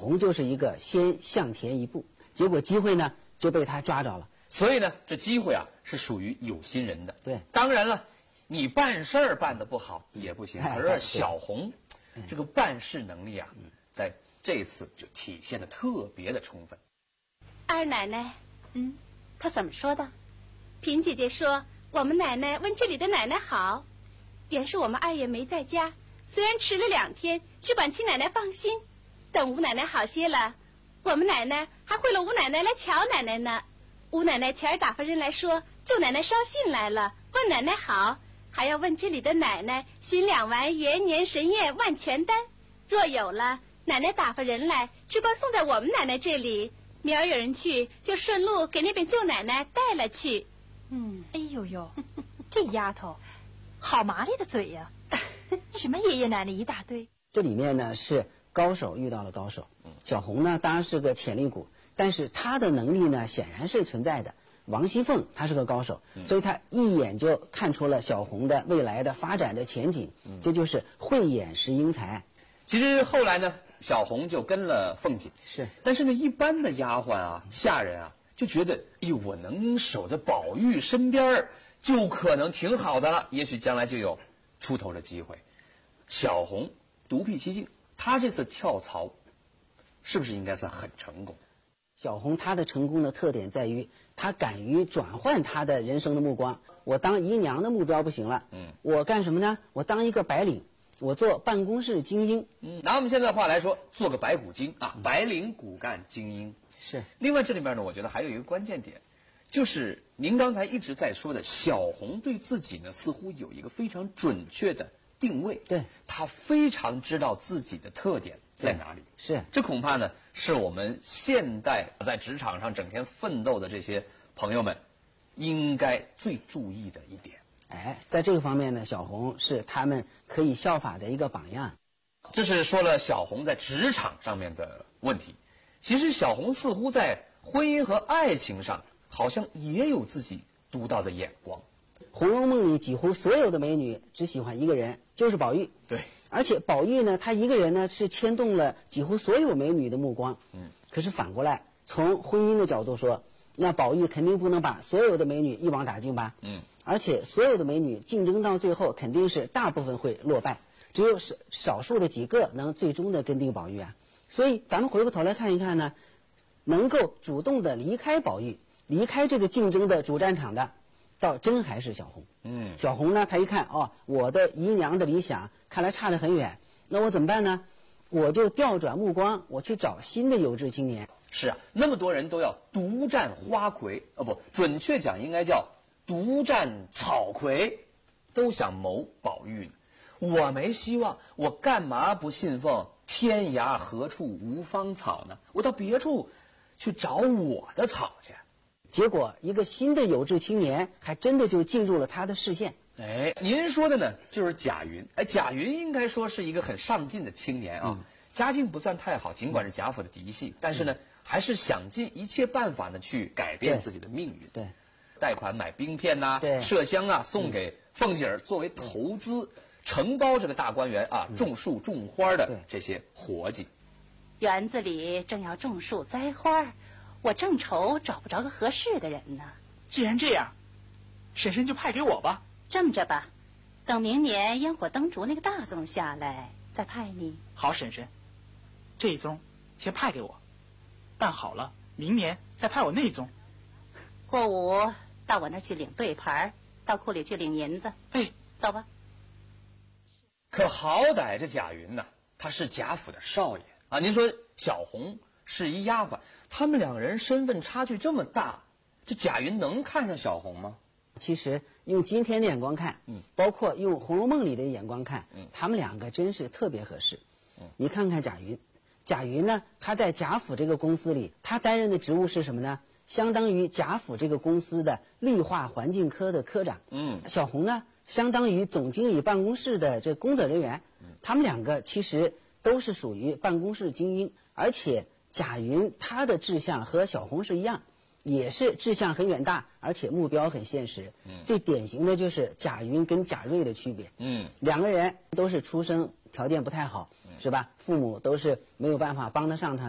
红就是一个先向前一步，结果机会呢就被他抓着了。 所以呢，这机会啊是属于有心人的。 对， 当然了，你办事儿办得不好也不行。可是小红这个办事能力啊，在这次就体现得特别的充分。 二奶奶，她怎么说的？平姐姐说，我们奶奶问这里的奶奶好。原是我们二爷没在家，虽然迟了2天，只管亲奶奶放心。等吴奶奶好些了，我们奶奶还会了吴奶奶来瞧奶奶呢。吴奶奶前儿打发人来说，舅奶奶捎信来了，问奶奶好，还要问这里的奶奶寻2丸元年神验万全丹。若有了，奶奶打发人来，只管送在我们奶奶这里。明儿有人去，就顺路给那边舅奶奶带了去。 哎呦呦，这丫头，好麻利的嘴呀！什么爷爷奶奶一大堆。 这里面呢是高手遇到了高手，小红呢当然是个潜力股，但是她的能力呢显然是存在的。王熙凤她是个高手，所以她一眼就看出了小红的未来的发展的前景，这就是慧眼识英才。 其实后来呢，小红就跟了凤姐， 是， 但是呢，一般的丫鬟啊、下人啊，就觉得，哎呦，我能守在宝玉身边就可能挺好的了，也许将来就有出头的机会。小红独辟蹊径，她这次跳槽，是不是应该算很成功？ 小红她的成功的特点在于，她敢于转换她的人生的目光。我当姨娘的目标不行了，我干什么呢？我当一个白领，我做办公室精英。 拿我们现在的话来说，做个白骨精啊，白领骨干精英。 是。 另外这里面呢，我觉得还有一个关键点，就是您刚才一直在说的，小红对自己呢似乎有一个非常准确的定位。 对， 她非常知道自己的特点在哪里。 是， 这恐怕呢是我们现代在职场上整天奋斗的这些朋友们应该最注意的一点。 在这个方面呢，小红是他们可以效法的一个榜样。 这是说了小红在职场上面的问题。其实小红似乎在婚姻和爱情上好像也有自己独到的眼光。 《红楼梦》里几乎所有的美女只喜欢一个人，就是宝玉。 对， 而且宝玉呢，他一个人呢是牵动了几乎所有美女的目光。可是反过来，从婚姻的角度说，那宝玉肯定不能把所有的美女一网打尽吧？而且所有的美女竞争到最后，肯定是大部分会落败，只有少数的几个能最终的跟定宝玉啊。所以咱们回过头来看一看呢，能够主动的离开宝玉，离开这个竞争的主战场的，倒真还是小红。小红呢，她一看我的姨娘的理想看来差得很远，那我怎么办呢？我就调转目光，我去找新的有志青年。 是啊，那么多人都要独占花魁，准确讲应该叫独占草魁，都想谋宝玉呢。我没希望，我干嘛不信奉天涯何处无芳草呢？我到别处去找我的草去。 结果一个新的有志青年还真的就进入了他的视线。 您说的呢就是贾云。贾云应该说是一个很上进的青年啊，家境不算太好，尽管是贾府的嫡系，但是呢还是想尽一切办法呢去改变自己的命运。 对， 贷款买冰片呐、 对， 麝香啊，送给凤姐儿作为投资，承包这个大观园啊，种树种花的这些活计。 园子里正要种树栽花，我正愁找不着个合适的人呢。 既然这样，婶婶就派给我吧。 这么着吧，等明年烟火灯烛那个大宗下来，再派你。 好，婶婶，这一宗先派给我，办好了，明年再派我那一宗。 过午到我那儿去领对牌，到库里去领银子。走吧。 可好歹这贾云呢，他是贾府的少爷啊。您说小红是一丫鬟，他们两个人身份差距这么大，这贾云能看上小红吗？ 其实用今天的眼光看，包括用《红楼梦》里的眼光看，他们两个真是特别合适。你看看贾云，贾云呢，他在贾府这个公司里，他担任的职务是什么呢？相当于贾府这个公司的绿化环境科的科长。小红呢，相当于总经理办公室的这工作人员。他们两个其实都是属于办公室精英，而且贾云他的志向和小红是一样，也是志向很远大，而且目标很现实。最典型的就是贾云跟贾瑞的区别。两个人都是出生条件不太好，是吧？父母都是没有办法帮得上他。